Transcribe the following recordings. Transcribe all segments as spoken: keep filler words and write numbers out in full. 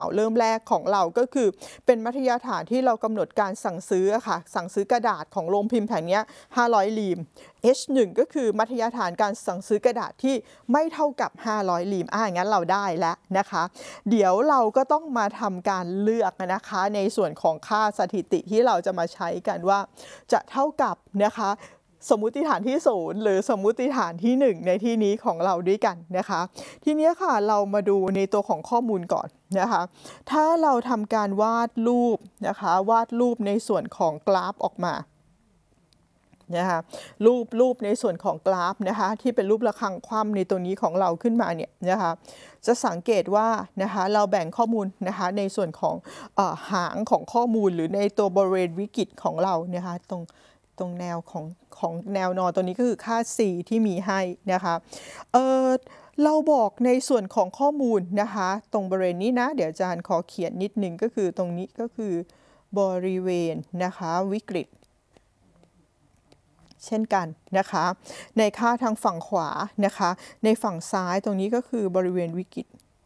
เริ่มแรกของเราก็คือเป็นมัธยฐานที่เรากำหนดการสั่งซื้อค่ะสั่งซื้อกระดาษของโรงพิมพ์แผงนี้ห้าร้อยลีม เอช หนึ่ง ก็คือมัธยฐานการสั่งซื้อกระดาษที่ไม่เท่ากับห้าร้อยลีมอ่ะงั้นเราได้แล้วนะคะเดี๋ยวเราก็ต้องมาทำการเลือกนะคะในส่วนของค่าสถิติที่เราจะมาใช้กันว่าจะเท่ากับนะคะสมมุติฐานที่ศูนย์หรือสมมุติฐานที่หนึ่งในที่นี้ของเราด้วยกันนะคะทีนี้ค่ะเรามาดูในตัวของข้อมูลก่อนนะคะถ้าเราทำการวาดรูปนะคะวาดรูปในส่วนของกราฟออกมานะคะรูปรูปในส่วนของกราฟนะคะที่เป็นรูประฆังคว่ำในตัวนี้ของเราขึ้นมาเนี่ยนะคะจะสังเกตว่านะคะเราแบ่งข้อมูลนะคะในส่วนของเอ่อหางของข้อมูลหรือในตัวบริเวณวิกฤตของเรานะคะตรงตรงแนวของของแนวนอนตัวนี้ก็คือค่า c ที่มีให้นะคะเออเราบอกในส่วนของข้อมูลนะคะตรงบริเวณนี้นะเดี๋ยวอาจารย์ขอเขียนนิดนึงก็คือตรงนี้ก็คือบริเวณนะคะวิกฤตเช่นกันนะคะในค่าทางฝั่งขวานะคะในฝั่งซ้ายตรงนี้ก็คือบริเวณวิกฤต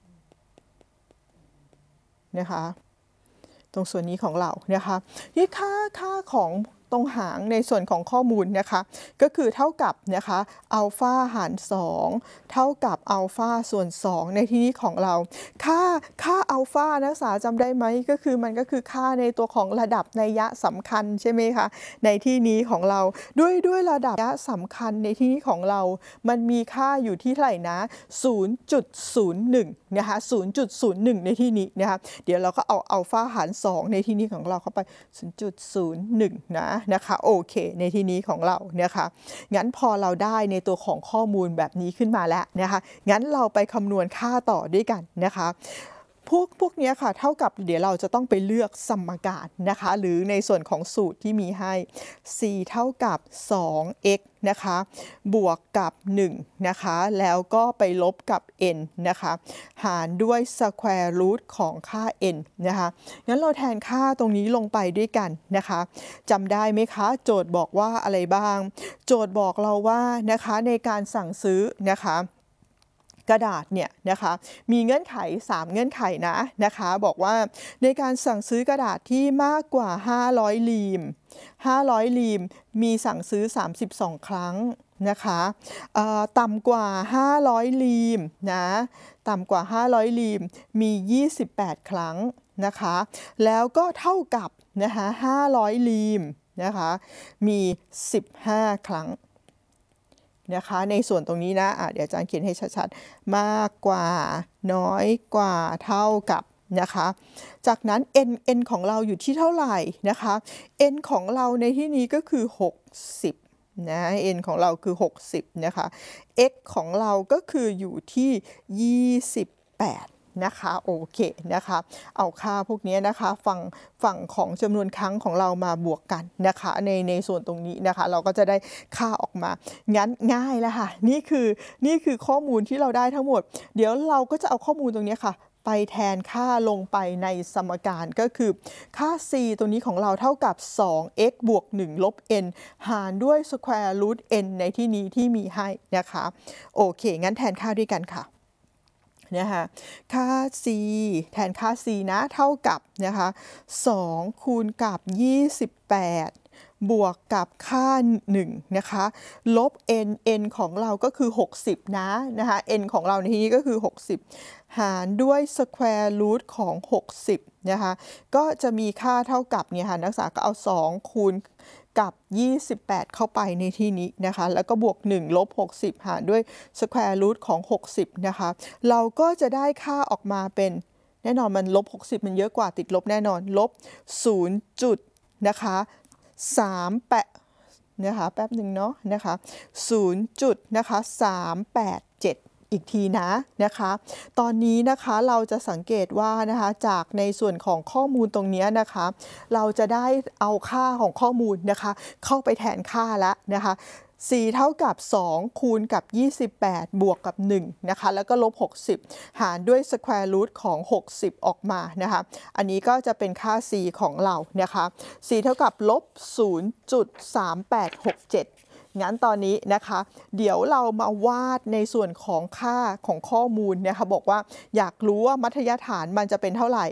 นะคะตรงส่วนนี้ของเรานะคะนี่ค่าค่าของตรงหางในส่วนของข้อมูลนะคะก็คือเท่ากับนะคะอัลฟาหารสองเท่ากับอัลฟาส่วนสองในที่นี้ของเราค่าค่าอัลฟานักศึกษาจำได้ไหมก็คือมันก็คือค่าในตัวของระดับนัยยะสำคัญใช่ไหมคะในที่นี้ของเราด้วยด้วยระดับนัยยะสำคัญในที่นี้ของเรามันมีค่าอยู่ที่เท่าไหร่นะ ศูนย์จุดศูนย์หนึ่ง นะคะ ศูนย์จุดศูนย์หนึ่ง ในที่นี้นะคะเดี๋ยวเราก็เอาอัลฟาหารสองในที่นี้ของเราเข้าไป ศูนย์จุดศูนย์หนึ่ง นะนะคะโอเคในที่นี้ของเรานะคะงั้นพอเราได้ในตัวของข้อมูลแบบนี้ขึ้นมาแล้วนะคะงั้นเราไปคำนวณค่าต่อด้วยกันนะคะพวกพวกนี้ค่ะเท่ากับเดี๋ยวเราจะต้องไปเลือกสมการนะคะหรือในส่วนของสูตรที่มีให้ c เท่ากับ สอง x นะคะบวกกับหนึ่งนะคะแล้วก็ไปลบกับ n นะคะหารด้วย square root ของค่า n นะคะงั้นเราแทนค่าตรงนี้ลงไปด้วยกันนะคะจำได้ไหมคะโจทย์บอกว่าอะไรบ้างโจทย์บอกเราว่านะคะในการสั่งซื้อนะคะกระดาษเนี่ยนะคะมีเงื่อนไขสามเงื่อนไขนะนะคะบอกว่าในการสั่งซื้อกระดาษที่มากกว่าห้าร้อยลีมห้าร้อยลีมมีสั่งซื้อสามสิบสองครั้งนะคะต่ำกว่าห้าร้อยลีมนะต่ำกว่าห้าร้อยลีมมียี่สิบแปดครั้งนะคะแล้วก็เท่ากับนะคะห้าร้อยลีมนะคะมีสิบห้าครั้งนะคะในส่วนตรงนี้นะะเดี๋ยวอาจารย์เขียนให้ชัดๆมากกว่าน้อยกว่าเท่ากับนะคะจากนั้น n n ของเราอยู่ที่เท่าไหร่นะคะ n ของเราในที่นี้ก็คือหกสิบนะ n ของเราคือหกสิบนะคะ x ของเราก็คืออยู่ที่ยี่สิบแปดนะคะโอเคนะคะเอาค่าพวกนี้นะคะฝั่งฝั่งของจำนวนครั้งของเรามาบวกกันนะคะในในส่วนตรงนี้นะคะเราก็จะได้ค่าออกมางั้นง่ายแล้วค่ะนี่คือนี่คือข้อมูลที่เราได้ทั้งหมดเดี๋ยวเราก็จะเอาข้อมูลตรงนี้ค่ะไปแทนค่าลงไปในสมการก็คือค่า c ตัวนี้ของเราเท่ากับ สอง x บวกหนึ่งลบ n หารด้วย square root n ในที่นี้ที่มีให้นะคะโอเคงั้นแทนค่าด้วยกันค่ะนะคะค่า c แทนค่า c นะเท่ากับนะคะสองคูณกับยี่สิบแปดบวกกับค่าหนึ่งนะคะลบ n n ของเราก็คือหกสิบนะนะคะ n ของเราในที่นี้ก็คือหกสิบหารด้วย square root ของหกสิบนะคะก็จะมีค่าเท่ากับเนี่ยค่ะนักศึกษาก็เอาสองคูณกับยี่สิบแปดเข้าไปในที่นี้นะคะแล้วก็บวกหนึ่งลบหกสิบหารด้วย square root ของหกสิบนะคะเราก็จะได้ค่าออกมาเป็นแน่นอนมันลบหกสิบมันเยอะกว่าติดลบแน่นอนลบศูนย์จุดนะคะสามแปดนะคะแป๊บหนึ่งเนาะนะคะศูนย์จุดนะคะสามแปดเจ็ดอีกทีนะนะคะตอนนี้นะคะเราจะสังเกตว่านะคะจากในส่วนของข้อมูลตรงนี้นะคะเราจะได้เอาค่าของข้อมูลนะคะเข้าไปแทนค่าแล้วนะคะc เท่ากับสองคูณกับยี่สิบแปดบวกกับหนึ่งนะคะแล้วก็ลบหกสิบหารด้วย square root ของหกสิบออกมานะคะอันนี้ก็จะเป็นค่า c ของเรานะคะ c เท่ากับลบ ศูนย์จุดสามแปดหกเจ็ดงั้นตอนนี้นะคะเดี๋ยวเรามาวาดในส่วนของค่าของข้อมูลนะคะบอกว่าอยากรู้ว่ามัธยฐานมันจะเป็นเท่าไหร่